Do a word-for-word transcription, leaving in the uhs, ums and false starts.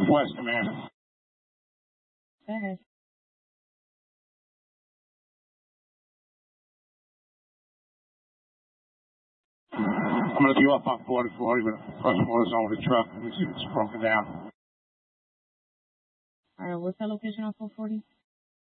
West, Commander. Go ahead. I'm going to be up on forty forty with a cross border zone with a truck. Let me see if it's broken down. All right, what's that location on four forty?